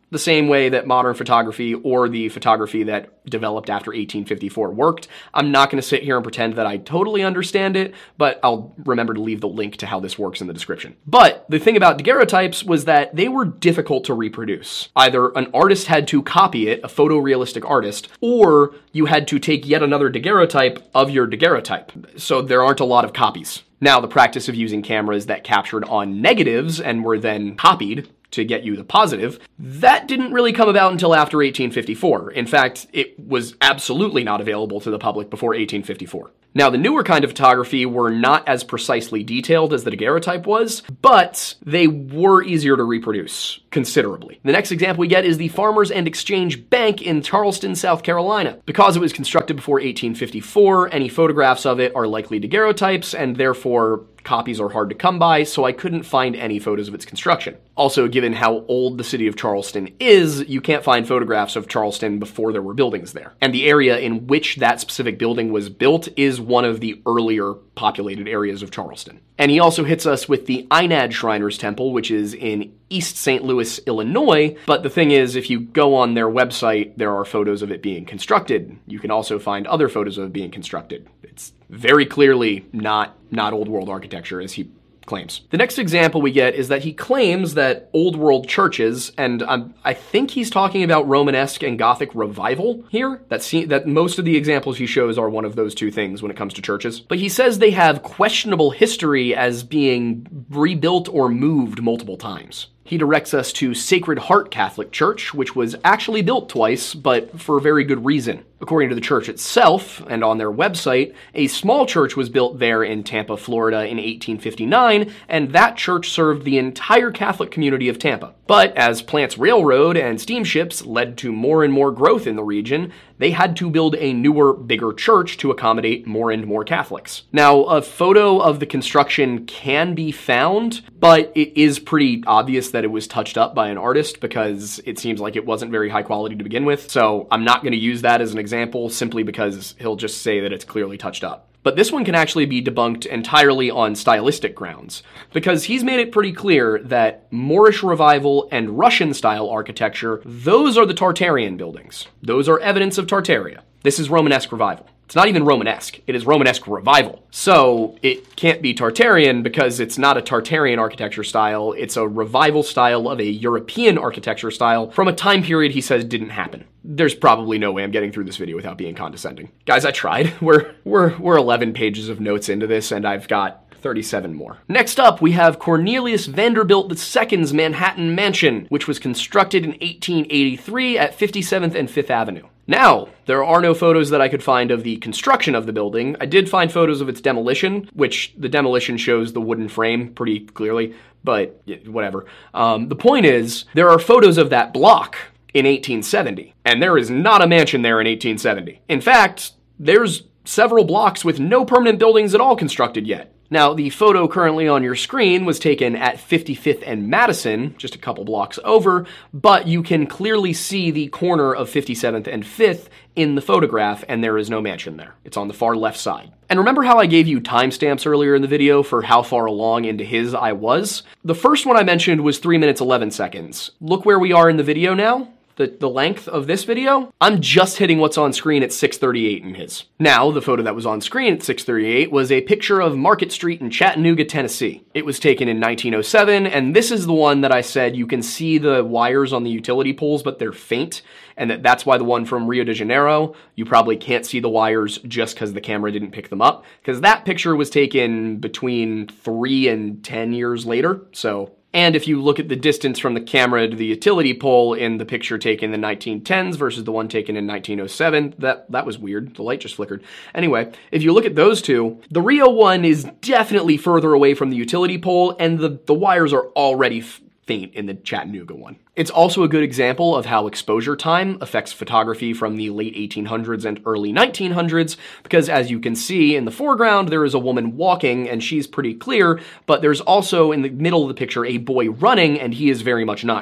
Speaker 1: the same way that modern photography or the photography that developed after eighteen fifty-four worked. I'm not going to sit here and pretend that I totally understand it, but I'll remember to leave the link to how this works in the description. But the thing about daguerreotypes was that they were difficult to reproduce. Either an artist had to copy it, a photorealistic artist, or you had to take yet another daguerreotype of your daguerreotype. So there aren't a lot of copies. Now, the practice of using cameras that captured on negatives and were then copied to get you the positive, that didn't really come about until after eighteen fifty-four. In fact, it was absolutely not available to the public before eighteen fifty-four. Now, the newer kind of photography were not as precisely detailed as the daguerreotype was, but they were easier to reproduce considerably. The next example we get is the Farmers and Exchange Bank in Charleston, South Carolina. Because it was constructed before eighteen fifty-four, any photographs of it are likely daguerreotypes, and therefore copies are hard to come by, so I couldn't find any photos of its construction. Also, given how old the city of Charleston is, you can't find photographs of Charleston before there were buildings there. And the area in which that specific building was built is one of the earlier populated areas of Charleston. And he also hits us with the Einad Shriners Temple, which is in East Saint Louis, Illinois. But the thing is, if you go on their website, there are photos of it being constructed. You can also find other photos of it being constructed. It's very clearly not, not old world architecture, as he claims. The next example we get is that he claims that old world churches, and um, I think he's talking about Romanesque and Gothic revival here, that, see, that most of the examples he shows are one of those two things when it comes to churches. But he says they have questionable history as being rebuilt or moved multiple times. He directs us to Sacred Heart Catholic Church, which was actually built twice, but for a very good reason. According to the church itself, and on their website, a small church was built there in Tampa, Florida in eighteen fifty-nine, and that church served the entire Catholic community of Tampa. But as Plant's railroad and steamships led to more and more growth in the region, they had to build a newer, bigger church to accommodate more and more Catholics. Now, a photo of the construction can be found, but it is pretty obvious that it was touched up by an artist because it seems like it wasn't very high quality to begin with. So I'm not going to use that as an example simply because he'll just say that it's clearly touched up. But this one can actually be debunked entirely on stylistic grounds, because he's made it pretty clear that Moorish Revival and Russian-style architecture, those are the Tartarian buildings. Those are evidence of Tartaria. This is Romanesque Revival. It's not even Romanesque, it is Romanesque Revival. So it can't be Tartarian because it's not a Tartarian architecture style, it's a revival style of a European architecture style from a time period he says didn't happen. There's probably no way I'm getting through this video without being condescending. Guys, I tried. We're, we're, we're eleven pages of notes into this and I've got thirty-seven more. Next up, we have Cornelius Vanderbilt the Second's Manhattan Mansion, which was constructed in eighteen eighty-three at fifty-seventh and fifth Avenue. Now, there are no photos that I could find of the construction of the building. I did find photos of its demolition, which the demolition shows the wooden frame pretty clearly, but whatever. Um, the point is, there are photos of that block in eighteen seventy, and there is not a mansion there in eighteen seventy. In fact, there's several blocks with no permanent buildings at all constructed yet. Now, the photo currently on your screen was taken at fifty-fifth and Madison, just a couple blocks over, but you can clearly see the corner of fifty-seventh and fifth in the photograph, and there is no mansion there. It's on the far left side. And remember how I gave you timestamps earlier in the video for how far along into his I was? The first one I mentioned was three minutes eleven seconds. Look where we are in the video now. The, the length of this video, I'm just hitting what's on screen at six thirty-eight in his. Now, the photo that was on screen at six thirty-eight was a picture of Market Street in Chattanooga, Tennessee. It was taken in nineteen oh seven, and this is the one that I said you can see the wires on the utility poles, but they're faint, and that that's why the one from Rio de Janeiro, you probably can't see the wires just because the camera didn't pick them up, because that picture was taken between three and ten years later, so... And if you look at the distance from the camera to the utility pole in the picture taken in the nineteen tens versus the one taken in nineteen oh seven, that, that was weird. The light just flickered. Anyway, if you look at those two, the Rio one is definitely further away from the utility pole, and the, the wires are already faint in the Chattanooga one. It's also a good example of how exposure time affects photography from the late eighteen hundreds and early nineteen hundreds, because as you can see in the foreground, there is a woman walking and she's pretty clear, but there's also in the middle of the picture a boy running and he is very much not clear.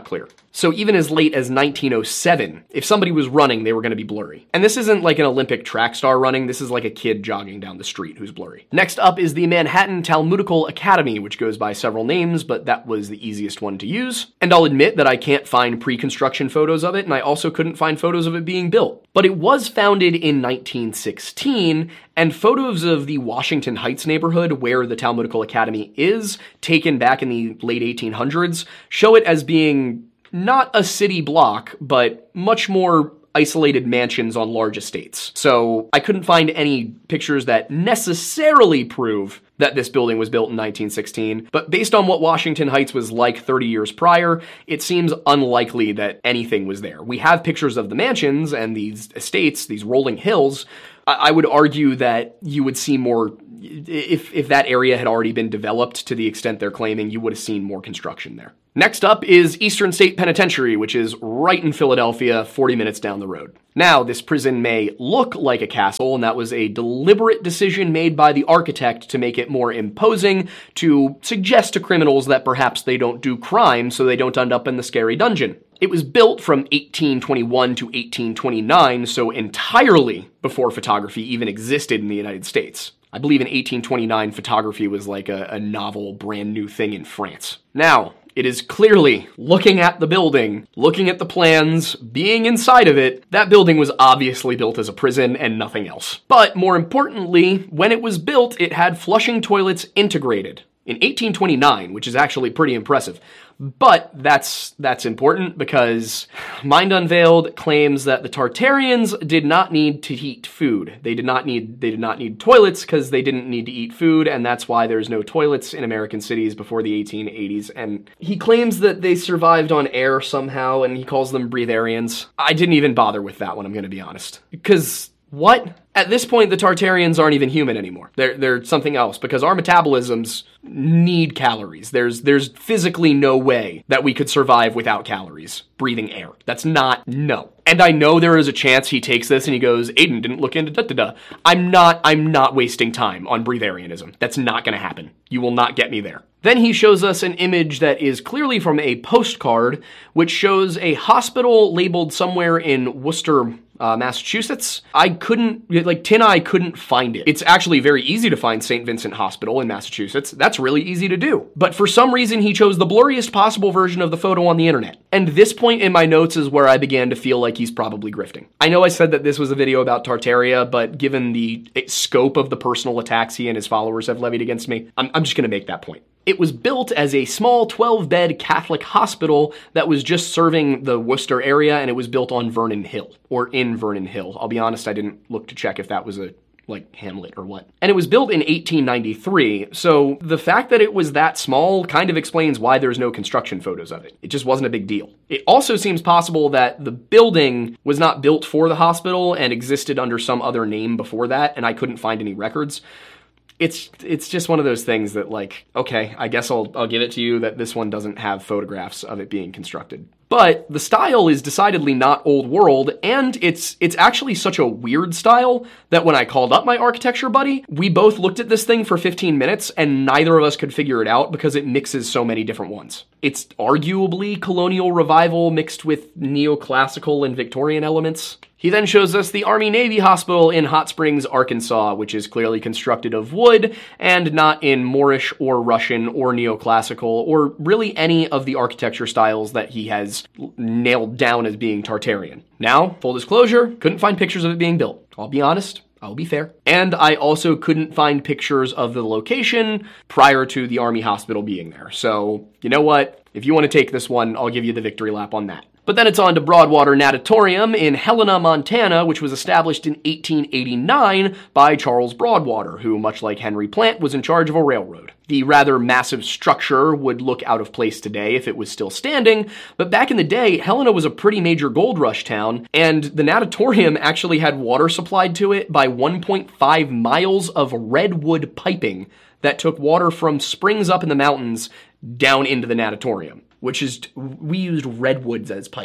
Speaker 1: So even as late as nineteen oh seven, if somebody was running, they were going to be blurry. And this isn't like an Olympic track star running, this is like a kid jogging down the street who's blurry. Next up is the Manhattan Talmudical Academy, which goes by several names, but that was the easiest one to use. And I'll admit that I can't find pre-construction photos of it, and I also couldn't find photos of it being built. But it was founded in nineteen sixteen, and photos of the Washington Heights neighborhood where the Talmudical Academy is, taken back in the late eighteen hundreds, show it as being not a city block, but much more isolated mansions on large estates. So I couldn't find any pictures that necessarily prove that this building was built in nineteen sixteen, but based on what Washington Heights was like thirty years prior, it seems unlikely that anything was there. We have pictures of the mansions and these estates, these rolling hills. I would argue that you would see more, if, if that area had already been developed to the extent they're claiming, you would have seen more construction there. Next up is Eastern State Penitentiary, which is right in Philadelphia, forty minutes down the road. Now, this prison may look like a castle, and that was a deliberate decision made by the architect to make it more imposing, to suggest to criminals that perhaps they don't do crime so they don't end up in the scary dungeon. It was built from eighteen twenty-one to eighteen twenty-nine, so entirely before photography even existed in the United States. I believe in eighteen twenty-nine, photography was like a, a novel, brand new thing in France. Now, it is clearly, looking at the building, looking at the plans, being inside of it, that building was obviously built as a prison and nothing else. But more importantly, when it was built, it had flushing toilets integrated in eighteen twenty-nine, which is actually pretty impressive. But that's that's important because Mind Unveiled claims that the Tartarians did not need to eat food. They did not need they did not need toilets because they didn't need to eat food, and that's why there's no toilets in American cities before the eighteen eighties. And he claims that they survived on air somehow, and he calls them breatharians. I didn't even bother with that one, I'm going to be honest. Because what? At this point, the Tartarians aren't even human anymore. They're, they're something else, because our metabolisms need calories. There's, there's physically no way that we could survive without calories, breathing air. That's not, no. And I know there is a chance he takes this and he goes, Aiden didn't look into da-da-da. I'm not, I'm not wasting time on breatharianism. That's not gonna happen. You will not get me there. Then he shows us an image that is clearly from a postcard, which shows a hospital labeled somewhere in Worcester, uh, Massachusetts. I couldn't, like, Tin Eye couldn't find it. It's actually very easy to find Saint Vincent Hospital in Massachusetts. That's really easy to do. But for some reason, he chose the blurriest possible version of the photo on the internet. And this point in my notes is where I began to feel like he's probably grifting. I know I said that this was a video about Tartaria, but given the scope of the personal attacks he and his followers have levied against me, I'm, I'm just gonna make that point. It was built as a small twelve-bed Catholic hospital that was just serving the Worcester area, and it was built on Vernon Hill, or in Vernon Hill. I'll be honest, I didn't look to check if that was a, like, hamlet or what. And it was built in eighteen ninety-three, so the fact that it was that small kind of explains why there's no construction photos of it. It just wasn't a big deal. It also seems possible that the building was not built for the hospital and existed under some other name before that, and I couldn't find any records. It's it's just one of those things that, like, okay, I guess I'll I'll give it to you that this one doesn't have photographs of it being constructed. But the style is decidedly not old world, and it's it's actually such a weird style that when I called up my architecture buddy, we both looked at this thing for fifteen minutes and neither of us could figure it out because it mixes so many different ones. It's arguably colonial revival mixed with neoclassical and Victorian elements. He then shows us the Army-Navy Hospital in Hot Springs, Arkansas, which is clearly constructed of wood and not in Moorish or Russian or neoclassical or really any of the architecture styles that he has nailed down as being Tartarian. Now, full disclosure, couldn't find pictures of it being built. I'll be honest, I'll be fair. And I also couldn't find pictures of the location prior to the Army Hospital being there. So, you know what? If you want to take this one, I'll give you the victory lap on that. But then it's on to Broadwater Natatorium in Helena, Montana, which was established in eighteen eighty-nine by Charles Broadwater, who, much like Henry Plant, was in charge of a railroad. The rather massive structure would look out of place today if it was still standing, but back in the day, Helena was a pretty major gold rush town, and the natatorium actually had water supplied to it by one point five miles of redwood piping that took water from springs up in the mountains down into the natatorium, which is, we used redwoods as pipes.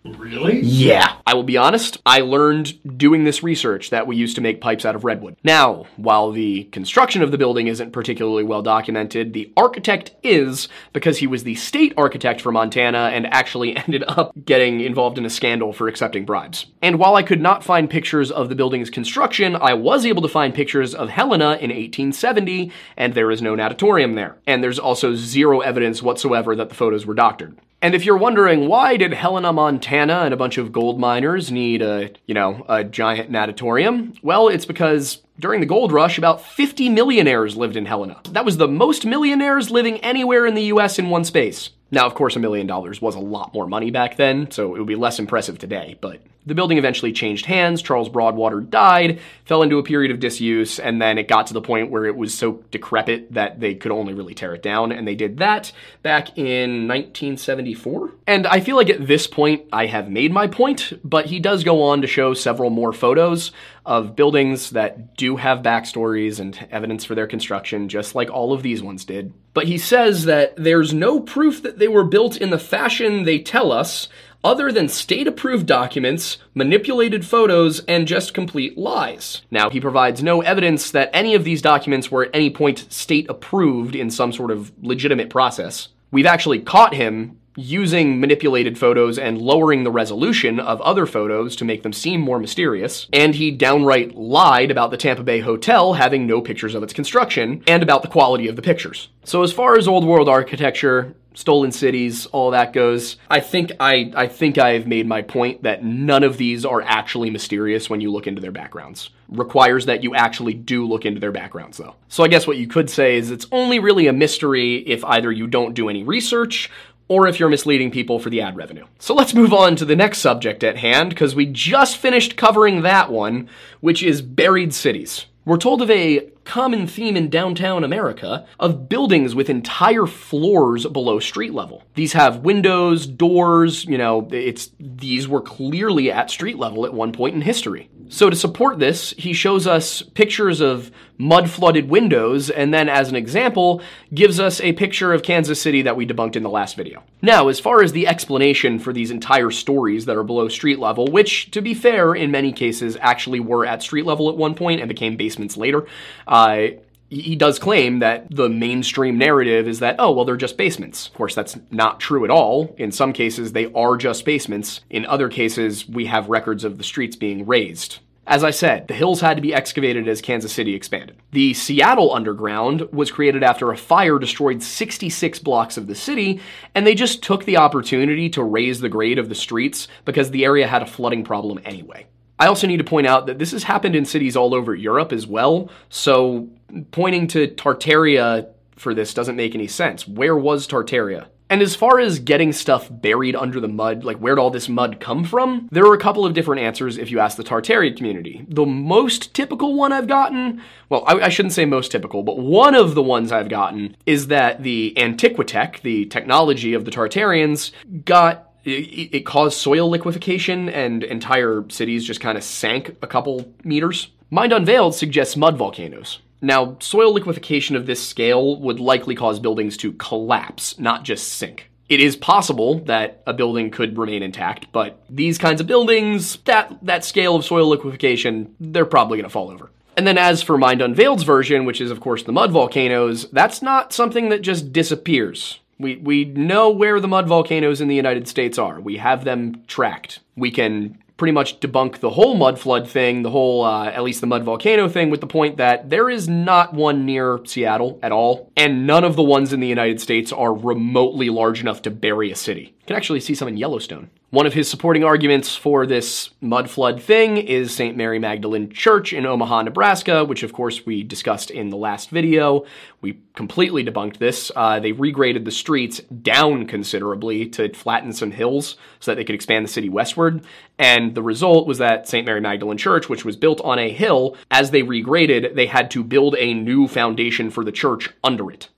Speaker 3: Really?
Speaker 1: Yeah. I will be honest, I learned doing this research that we used to make pipes out of redwood. Now, while the construction of the building isn't particularly well documented, the architect is, because he was the state architect for Montana and actually ended up getting involved in a scandal for accepting bribes. And while I could not find pictures of the building's construction, I was able to find pictures of Helena in eighteen seventy, and there is no natatorium there. And there's also zero evidence whatsoever that the photos were doctored. And if you're wondering, why did Helena, Montana and a bunch of gold miners need a, you know, a giant natatorium? Well, it's because during the gold rush, about fifty millionaires lived in Helena. That was the most millionaires living anywhere in the U S in one space. Now, of course, a million dollars was a lot more money back then, so it would be less impressive today, but the building eventually changed hands, Charles Broadwater died, fell into a period of disuse, and then it got to the point where it was so decrepit that they could only really tear it down, and they did that back in nineteen seventy-four. And I feel like at this point, I have made my point, but he does go on to show several more photos of buildings that do have backstories and evidence for their construction, just like all of these ones did. But he says that there's no proof that they were built in the fashion they tell us, other than state-approved documents, manipulated photos, and just complete lies. Now, he provides no evidence that any of these documents were at any point state-approved in some sort of legitimate process. We've actually caught him using manipulated photos and lowering the resolution of other photos to make them seem more mysterious, and he downright lied about the Tampa Bay Hotel having no pictures of its construction, and about the quality of the pictures. So as far as old world architecture, stolen cities, all that goes, I think I, I think I've made my point that none of these are actually mysterious when you look into their backgrounds. Requires that you actually do look into their backgrounds, though. So I guess what you could say is it's only really a mystery if either you don't do any research, or if you're misleading people for the ad revenue. So let's move on to the next subject at hand, because we just finished covering that one, which is buried cities. We're told of a common theme in downtown America of buildings with entire floors below street level. These have windows, doors, you know, it's these were clearly at street level at one point in history. So to support this, he shows us pictures of mud-flooded windows, and then as an example, gives us a picture of Kansas City that we debunked in the last video. Now, as far as the explanation for these entire stories that are below street level, which, to be fair, in many cases actually were at street level at one point and became basements later, uh, he does claim that the mainstream narrative is that, oh, well, they're just basements. Of course, that's not true at all. In some cases, they are just basements. In other cases, we have records of the streets being raised. As I said, the hills had to be excavated as Kansas City expanded. The Seattle Underground was created after a fire destroyed sixty-six blocks of the city, and they just took the opportunity to raise the grade of the streets because the area had a flooding problem anyway. I also need to point out that this has happened in cities all over Europe as well, so pointing to Tartaria for this doesn't make any sense. Where was Tartaria? And as far as getting stuff buried under the mud, like where'd all this mud come from? There are a couple of different answers if you ask the Tartaria community. The most typical one I've gotten, well, I, I shouldn't say most typical, but one of the ones I've gotten is that the Antiquitech, the technology of the Tartarians, got It, it caused soil liquefaction and entire cities just kind of sank a couple meters. Mind Unveiled suggests mud volcanoes. Now, soil liquefaction of this scale would likely cause buildings to collapse, not just sink. It is possible that a building could remain intact, but these kinds of buildings, that, that scale of soil liquefaction, they're probably going to fall over. And then as for Mind Unveiled's version, which is of course the mud volcanoes, that's not something that just disappears. We we know where the mud volcanoes in the United States are. We have them tracked. We can pretty much debunk the whole mud flood thing, the whole, uh, at least the mud volcano thing, with the point that there is not one near Seattle at all, and none of the ones in the United States are remotely large enough to bury a city. You can actually see some in Yellowstone. One of his supporting arguments for this mud flood thing is Saint Mary Magdalene Church in Omaha, Nebraska, which of course we discussed in the last video. We completely debunked this. Uh, they regraded the streets down considerably to flatten some hills so that they could expand the city westward. And the result was that Saint Mary Magdalene Church, which was built on a hill, as they regraded, they had to build a new foundation for the church under it.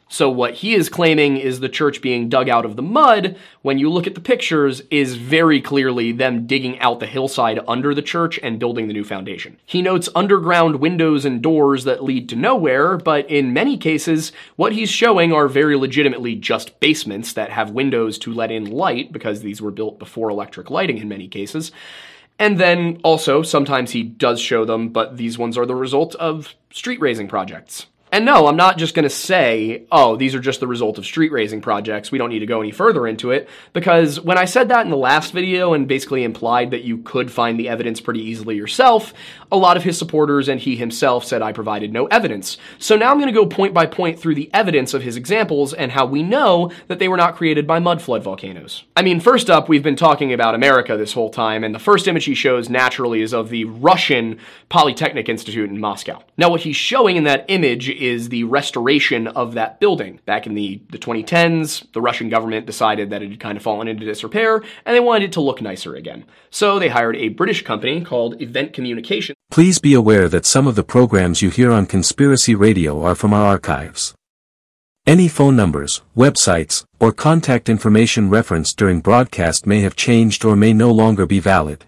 Speaker 1: So what he is claiming is the church being dug out of the mud, when you look at the pictures, is very clearly them digging out the hillside under the church and building the new foundation. He notes underground windows and doors that lead to nowhere, but in many cases, what he's showing are very legitimately just basements that have windows to let in light, because these were built before electric lighting in many cases. And then also, sometimes he does show them, but these ones are the result of street raising projects. And no, I'm not just going to say, oh, these are just the result of street raising projects, we don't need to go any further into it, because when I said that in the last video and basically implied that you could find the evidence pretty easily yourself, a lot of his supporters and he himself said I provided no evidence. So now I'm going to go point by point through the evidence of his examples and how we know that they were not created by mudflood volcanoes. I mean, first up, we've been talking about America this whole time, and the first image he shows naturally is of the Russian Polytechnic Institute in Moscow. Now, what he's showing in that image is the restoration of that building. Back in the, the twenty tens, the Russian government decided that it had kind of fallen into disrepair, and they wanted it to look nicer again. So they hired a British company called Event Communications.
Speaker 3: Please be aware that some of the programs you hear on Conspiracy Radio are from our archives. Any phone numbers, websites, or contact information referenced during broadcast may have changed or may no longer be valid.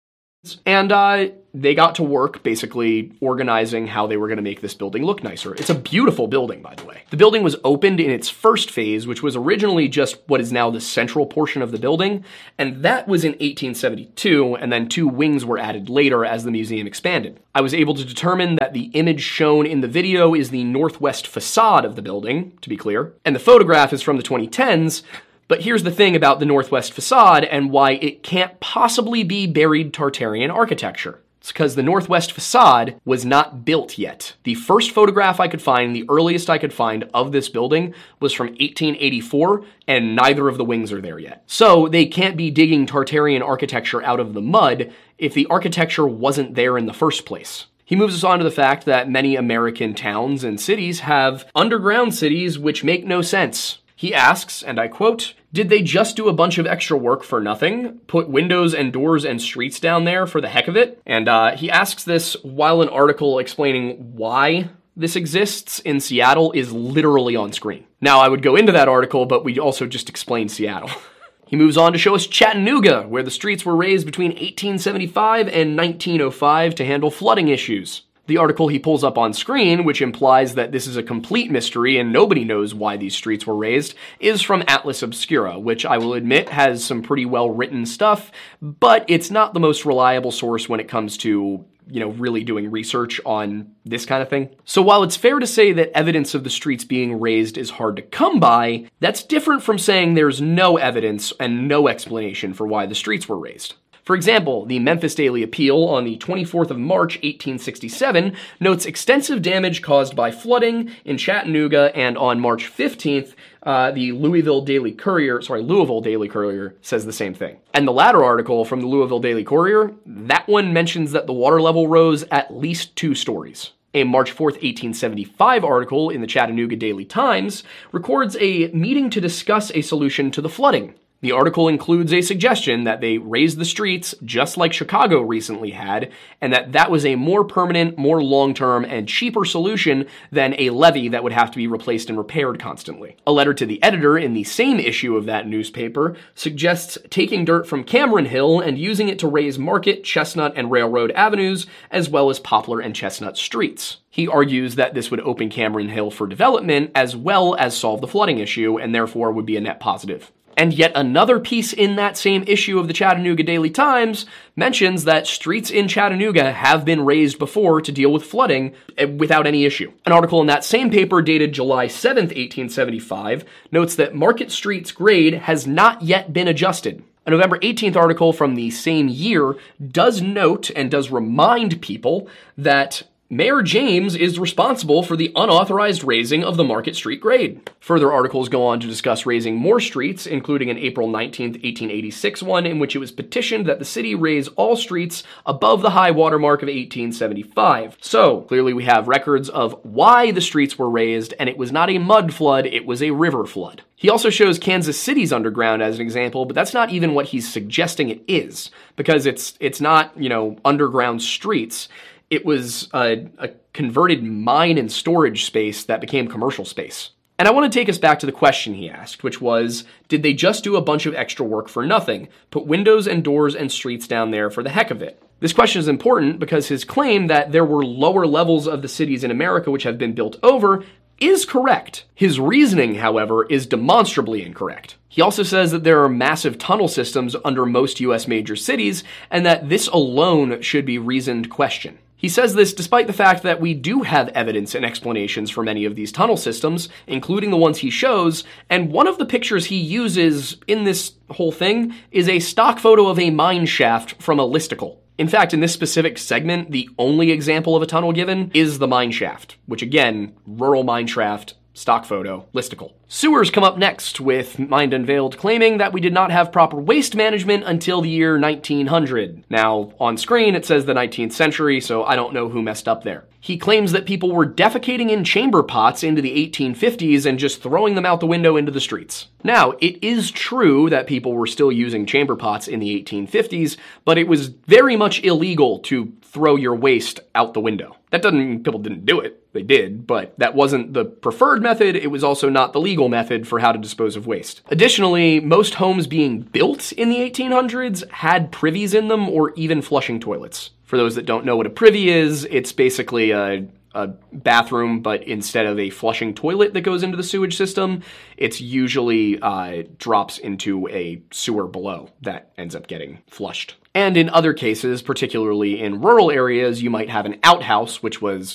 Speaker 1: And, uh, they got to work basically organizing how they were going to make this building look nicer. It's a beautiful building, by the way. The building was opened in its first phase, which was originally just what is now the central portion of the building, and that was in eighteen seventy-two, and then two wings were added later as the museum expanded. I was able to determine that the image shown in the video is the northwest facade of the building, to be clear, and the photograph is from the twenty tens, but here's the thing about the northwest facade and why it can't possibly be buried Tartarian architecture. It's because the northwest facade was not built yet. The first photograph I could find, the earliest I could find of this building, was from eighteen eighty-four, and neither of the wings are there yet. So they can't be digging Tartarian architecture out of the mud if the architecture wasn't there in the first place. He moves us on to the fact that many American towns and cities have underground cities which make no sense. He asks, and I quote, "Did they just do a bunch of extra work for nothing? Put windows and doors and streets down there for the heck of it?" And uh, he asks this while an article explaining why this exists in Seattle is literally on screen. Now, I would go into that article, but we also just explained Seattle. He moves on to show us Chattanooga, where the streets were raised between eighteen seventy-five and nineteen oh five to handle flooding issues. The article he pulls up on screen, which implies that this is a complete mystery and nobody knows why these streets were raised, is from Atlas Obscura, which I will admit has some pretty well-written stuff, but it's not the most reliable source when it comes to, you know, really doing research on this kind of thing. So while it's fair to say that evidence of the streets being raised is hard to come by, that's different from saying there's no evidence and no explanation for why the streets were raised. For example, the Memphis Daily Appeal on the twenty-fourth of March, eighteen sixty-seven, notes extensive damage caused by flooding in Chattanooga, and on March fifteenth, uh, the Louisville Daily Courier, sorry, Louisville Daily Courier says the same thing. And the latter article from the Louisville Daily Courier, that one mentions that the water level rose at least two stories. A March fourth, eighteen seventy-five article in the Chattanooga Daily Times records a meeting to discuss a solution to the flooding. The article includes a suggestion that they raise the streets just like Chicago recently had, and that that was a more permanent, more long-term, and cheaper solution than a levee that would have to be replaced and repaired constantly. A letter to the editor in the same issue of that newspaper suggests taking dirt from Cameron Hill and using it to raise Market, Chestnut, and Railroad avenues, as well as Poplar and Chestnut streets. He argues that this would open Cameron Hill for development as well as solve the flooding issue, and therefore would be a net positive. And yet another piece in that same issue of the Chattanooga Daily Times mentions that streets in Chattanooga have been raised before to deal with flooding without any issue. An article in that same paper dated July seventh, eighteen seventy-five notes that Market Street's grade has not yet been adjusted. A November eighteenth article from the same year does note and does remind people that Mayor James is responsible for the unauthorized raising of the Market Street grade. Further articles go on to discuss raising more streets, including an April nineteenth, eighteen eighty-six one in which it was petitioned that the city raise all streets above the high water mark of eighteen seventy-five. So, clearly we have records of why the streets were raised, and it was not a mud flood, it was a river flood. He also shows Kansas City's underground as an example, but that's not even what he's suggesting it is, because it's it's not, you know, underground streets. It was a, a converted mine and storage space that became commercial space. And I want to take us back to the question he asked, which was, did they just do a bunch of extra work for nothing? Put windows and doors and streets down there for the heck of it? This question is important because his claim that there were lower levels of the cities in America which have been built over is correct. His reasoning, however, is demonstrably incorrect. He also says that there are massive tunnel systems under most U S major cities, and that this alone should be reasoned question. He says this despite the fact that we do have evidence and explanations for many of these tunnel systems, including the ones he shows, and one of the pictures he uses in this whole thing is a stock photo of a mine shaft from a listicle. In fact, in this specific segment, the only example of a tunnel given is the mine shaft, which again, rural mine shaft, stock photo, listicle. Sewers come up next, with Mind Unveiled claiming that we did not have proper waste management until the year nineteen hundred. Now, on screen it says the nineteenth century, so I don't know who messed up there. He claims that people were defecating in chamber pots into the eighteen fifties and just throwing them out the window into the streets. Now, it is true that people were still using chamber pots in the eighteen fifties, but it was very much illegal to throw your waste out the window. That doesn't mean people didn't do it. They did, but that wasn't the preferred method. It was also not the legal method for how to dispose of waste. Additionally, most homes being built in the eighteen hundreds had privies in them or even flushing toilets. For those that don't know what a privy is, it's basically a, a bathroom, but instead of a flushing toilet that goes into the sewage system, it's usually uh, drops into a sewer below that ends up getting flushed. And in other cases, particularly in rural areas, you might have an outhouse, which was